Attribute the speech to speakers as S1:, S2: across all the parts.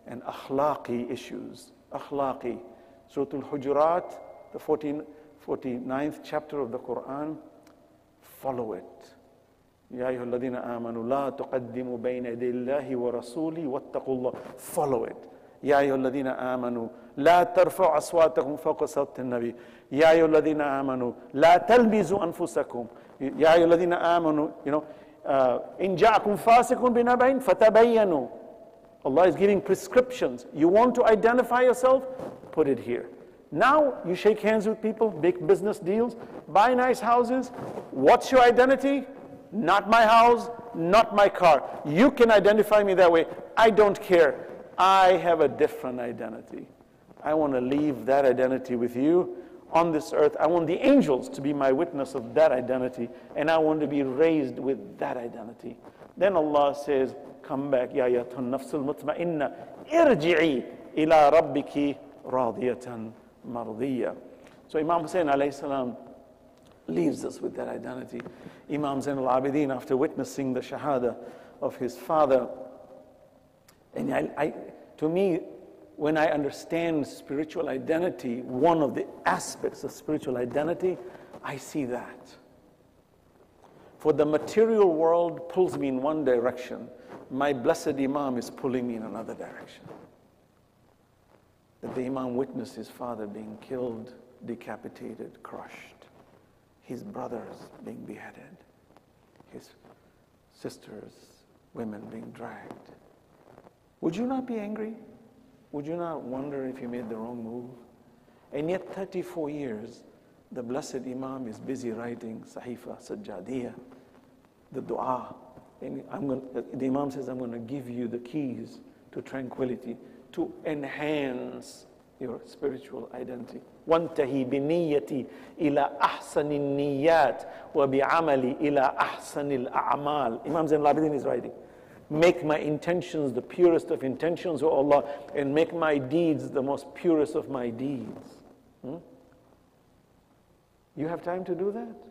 S1: and akhlaqi issues. Akhlaqi. Surah Al-Hujurat, the 49th chapter of the Quran, follow it. Ya ayyuhalladhina amanu la tuqaddimu bayna yaday Allahi wa rasuli wattaqullah. Follow it. Ya ayyuhalladhina amanu la tarfa'u aswatakum fawqa sawti an-nabi. Ya ayyuhalladhina amanu la talbizu anfusakum. Ya ayyuhalladhina amanu, in ja'akum fasiqun binaba'in fatabayyanu. Allah is giving prescriptions. You want to identify yourself? Put it here. Now you shake hands with people, make business deals, buy nice houses. What's your identity? Not my house, not my car. You can identify me that way. I don't care. I have a different identity. I want to leave that identity with you on this earth. I want the angels to be my witness of that identity, and I want to be raised with that identity. Then Allah says, come back, ya ayyatuhan nafsul mutma'inna, irji'i ila rabbiki radiyatan mardiya. So Imam Hussein alayhi salam leaves us with that identity. Imam Zain al-Abidin, after witnessing the shahada of his father, and to me, when I understand spiritual identity, one of the aspects of spiritual identity, I see that. For the material world pulls me in one direction, my blessed Imam is pulling me in another direction. That the Imam witnessed his father being killed, decapitated, crushed, his brothers being beheaded, his sisters, women being dragged. Would you not be angry? Would you not wonder if you made the wrong move? And yet 34 years, the blessed Imam is busy writing Sahifa Sajjadiyah, the dua. And the Imam says, I'm going to give you the keys to tranquility, to enhance your spiritual identity. وَانْتَهِي بِنِيَّتِي إِلَىٰ أَحْسَنِ النِّيَّاتِ وَبِعَمَلِ إِلَىٰ أَحْسَنِ الْأَعْمَالِ. Imam Zain al-Abidin is writing, make my intentions the purest of intentions, O Allah, and make my deeds the most purest of my deeds. You have time to do that?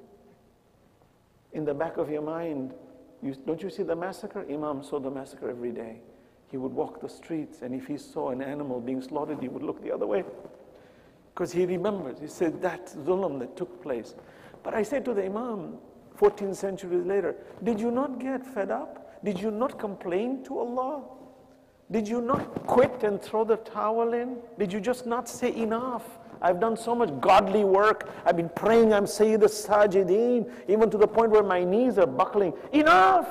S1: In the back of your mind, don't you see the massacre? Imam saw the massacre every day. He would walk the streets, and if he saw an animal being slaughtered, he would look the other way. Because he remembers, he said, that zulm that took place. But I said to the Imam, 14 centuries later, did you not get fed up? Did you not complain to Allah? Did you not quit and throw the towel in? Did you just not say enough? I've done so much godly work. I've been praying, I'm Sayyid al-Sajideen, even to the point where my knees are buckling. Enough!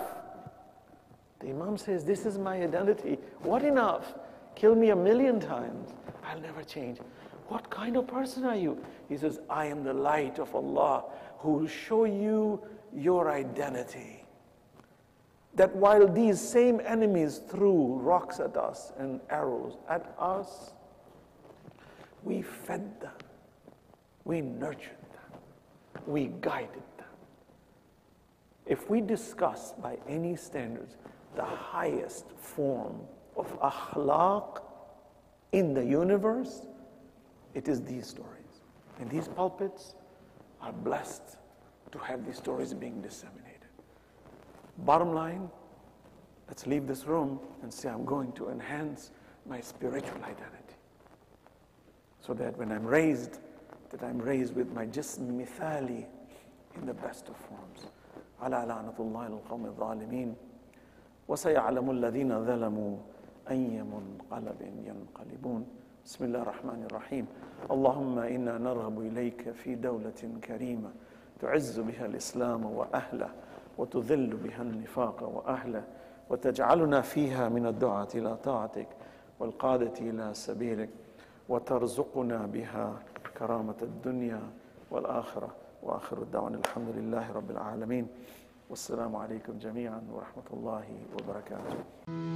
S1: The Imam says, this is my identity. What enough? Kill me 1,000,000 times. I'll never change. What kind of person are you? He says, I am the light of Allah who will show you your identity. That while these same enemies threw rocks at us and arrows at us, we fed them, we nurtured them, we guided them. If we discuss by any standards the highest form of akhlaq in the universe, it is these stories. And these pulpits are blessed to have these stories being disseminated. Bottom line, let's leave this room and say, I'm going to enhance my spiritual identity. So that when I'm raised, that I'm raised with my jism mithali in the best of forms. Ala la'natullahi al-qawmi al-zalimin. وسيعلم الذين ظلموا أي منقلب ينقلبون. بسم الله الرحمن الرحيم. اللهم إنا نرغب إليك في دولة كريمة تعز بها الإسلام وأهله وتذل بها النفاق وأهله وتجعلنا فيها من الدعاة إلى طاعتك والقادة إلى سبيلك وترزقنا بها كرامة الدنيا والآخرة. وآخر الدعوة الحمد لله رب العالمين. والسلام عليكم جميعا ورحمة الله وبركاته.